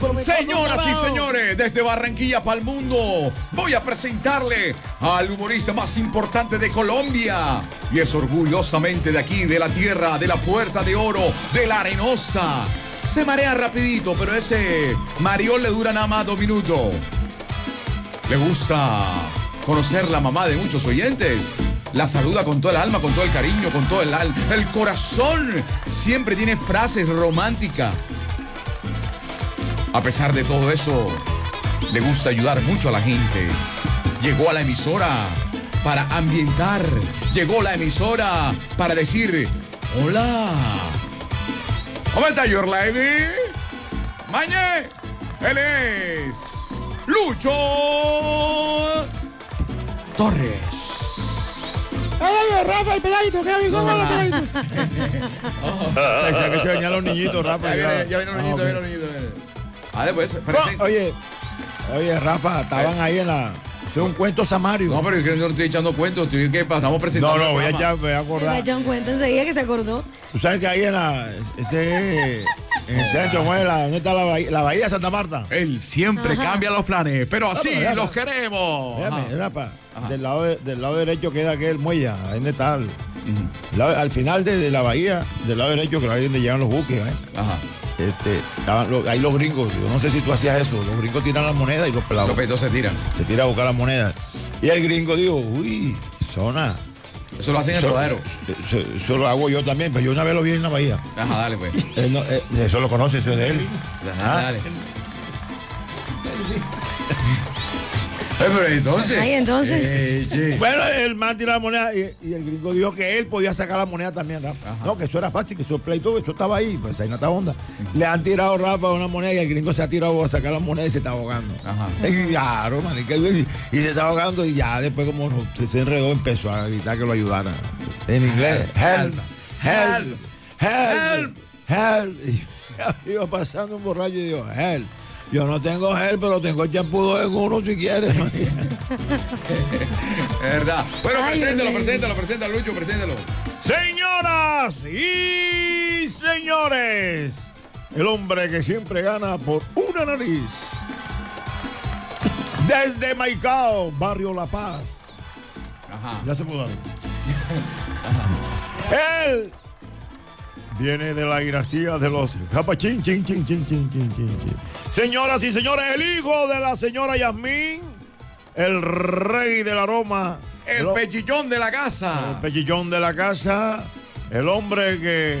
Señoras y señores, desde Barranquilla para el mundo, voy a presentarle al humorista más importante de Colombia. Y es orgullosamente de aquí, de la tierra, de la Puerta de Oro, de la Arenosa. Se marea rapidito, pero ese mariol le dura nada más 2 minutos. Le gusta conocer la mamá de muchos oyentes. La saluda con todo el alma, con todo el cariño, con todo el corazón. Siempre tiene frases románticas. A pesar de todo eso, le gusta ayudar mucho a la gente. Llegó a la emisora para ambientar. Llegó a la emisora para decir: hola. ¿Cómo está, your lady? Mañe. Él es Lucho Torres. ¡Ay, Rafa, el peladito! ¿Qué habéis con el peladito? Decía que se venían los niñitos, Rafa. Ya vienen los niñitos, vienen los niñitos. Vale, pues. Oye, Rafa, estaban ahí en la... Es un cuento samario. No, pero yo no estoy echando cuentos. ¿Qué pasa? Estamos presentando. No, voy a acordar. Me echó un cuento enseguida que se acordó. Tú sabes que ahí en el centro, ¿dónde está la bahía de Santa Marta? Él siempre cambia los planes, pero así los queremos. Déjame, Rafa, del lado derecho queda aquel muelle, ahí donde está. Al final de la bahía, del lado derecho, que ahí donde llegan los buques, ¿eh? Ajá. Estaban ahí los gringos. Yo no sé si tú hacías eso. Los gringos tiran las monedas y los pelados. Los peitos se tiran. Se tira a buscar las monedas. Y el gringo dijo, uy, zona. Eso lo hacen en el rodadero. Eso lo hago yo también, pero yo una vez lo vi en la bahía. Ajá, dale pues. Eso lo conoce, eso es de él. Dale. Pero entonces. Ahí entonces. Bueno, el man tiró la moneda y el gringo dijo que él podía sacar la moneda también, Rafa. No, que eso era fácil, que eso pleito, eso estaba ahí, pues ahí no está onda. Le han tirado, Rafa, una moneda y el gringo se ha tirado a sacar la moneda y se está ahogando. Ajá. Y claro, man, y se está ahogando y ya después como se enredó empezó a gritar que lo ayudara. En inglés, help, help, help, help. Y iba pasando un borracho y dijo, help. Yo no tengo gel, pero tengo champú 2 en 1 si quieres. Es verdad. Bueno, preséntalo, Lucho, preséntalo. Señoras y señores, el hombre que siempre gana por una nariz. Desde Maicao, Barrio La Paz. Ajá. Ya se mudaron. Él viene de la dinastía de los Japachín, chin. Señoras y señores, el hijo de la señora Yasmín, el rey del aroma. El pechillón de la casa. El pechillón de la casa. El hombre que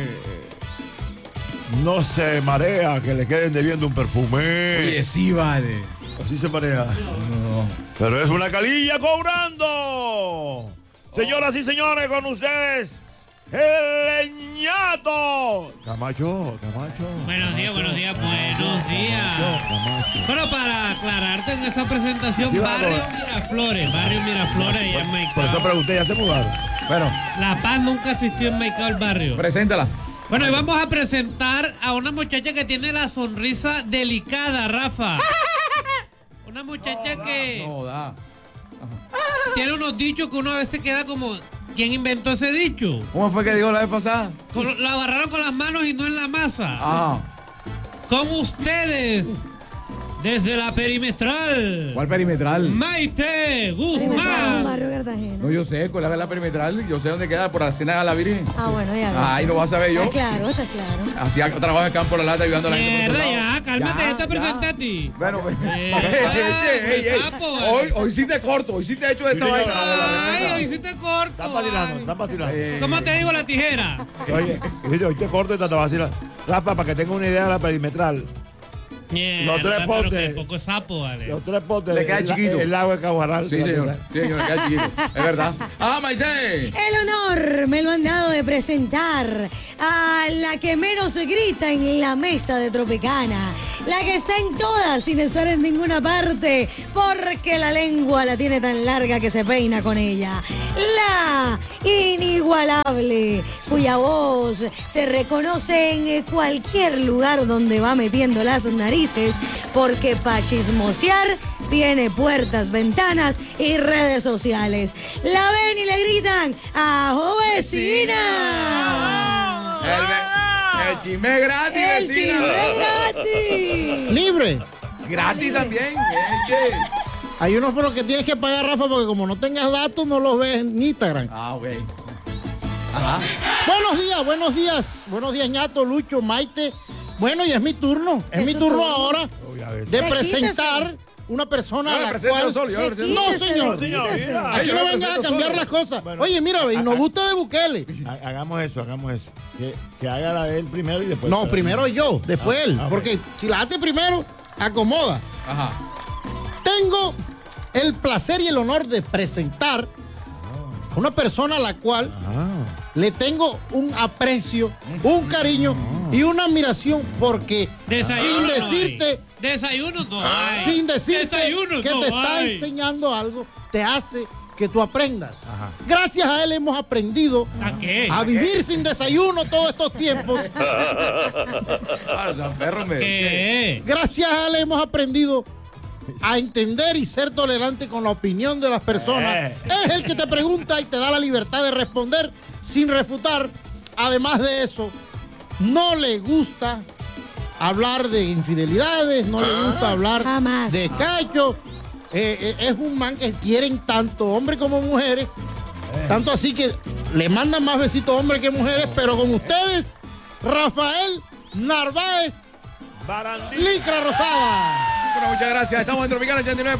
no se marea, que le queden debiendo un perfume. Oye, sí, vale. Así se marea. No. Pero es una calilla cobrando. Señoras y señores, con ustedes, el Leñato. Camacho. Buenos días. Bueno, para aclararte en esta presentación, Sí, Barrio Miraflores, allá en Maicao. Por eso pregunté, ya se mudaron. Bueno, La Paz nunca asistió en Maicao, el barrio. preséntala. Bueno, y vamos a presentar a una muchacha que tiene la sonrisa delicada, Rafa. Una muchacha que No, da. tiene unos dichos que uno a veces queda como, ¿quién inventó ese dicho? ¿Cómo fue que dijo la vez pasada? Lo agarraron con las manos y no en la masa. Ah. Con ustedes, desde la perimetral, ¿Cuál perimetral? Maite Guzmán. Guzmán. Barrio Cartagena. No, yo sé, ¿cuál es la perimetral? Yo sé dónde queda, por la cena de la Virgen. Ah, bueno, ya ves. Ay, no vas a ver yo. Está claro, está claro. Hacía trabajo de campo a la lata ayudando a la gente. por Mierda, todos lados. ya, cálmate, Ya, esta ya. presenté a ti. Bueno, pues. Ey, sapo, vale. Hoy sí te corto, hoy sí te he hecho de esta Sí, vaina. Ay, ahí sí te corto. Están vacilando. ¿Cómo te digo la tijera? Oye, hoy te corto y te vacilas. Rafa, para que tenga una idea de la perimetral. Mierda, Los 3 pero potes. que poco es sapo, vale. Los 3 potes. Le queda chiquito. El lago de Caguaral. Sí, señor. Sí, señor, queda chiquito. Es verdad. ¡Ah, Maite! El honor me lo han dado de presentar a la que menos se grita en la mesa de Tropicana, la que está en todas sin estar en ninguna parte, porque la lengua la tiene tan larga que se peina con ella. La inigualable, cuya voz se reconoce en cualquier lugar donde va metiendo las narices, porque para chismosear tiene puertas, ventanas y redes sociales. La ven y le gritan, ¡ajo vecina! El chisme es gratis, ¡El vecina. chisme gratis! Libre. Gratis también. Hay unos pero que tienes que pagar, Rafa, porque como no tengas datos, no los ves en Instagram. Ah, ok. Buenos días, buenos días. Buenos días, Ñato, Lucho, Maite. Bueno, y es mi turno. Es mi su turno turno. ahora de presentar una persona Yo a me la presento cual... solo, yo me presento No, solo. señor. Quítese. Aquí yo no me vengas a presento cambiar solo. las cosas. Bueno, Oye, mira, y nos gusta de Bukele. Hagamos eso. Que haga la de él primero y después. No, primero yo, después él. Ah, ok. Porque si la hace primero, acomoda. Ajá. Tengo el placer y el honor de presentar a una persona a la cual le tengo un aprecio, un cariño y una admiración porque Desayuno sin no decirte, hay. Desayuno no hay. sin decirte Desayuno que no te está hay. enseñando algo, te hace que tú aprendas. Gracias a él hemos aprendido ¿A qué? a vivir sin desayuno todos estos tiempos. Ah, San Perro me. ¿Qué? Gracias a él hemos aprendido a entender y ser tolerante con la opinión de las personas. Es el que te pregunta y te da la libertad de responder sin refutar. Además de eso, no le gusta hablar de infidelidades, no le gusta hablar Jamás. de cacho. Es un man que quieren tanto hombres como mujeres. Tanto así que le mandan más besitos hombres que mujeres. Pero con ustedes, Rafael Narváez Barandí. Licra Rosada. Bueno, muchas gracias. Estamos en Tropicana 89.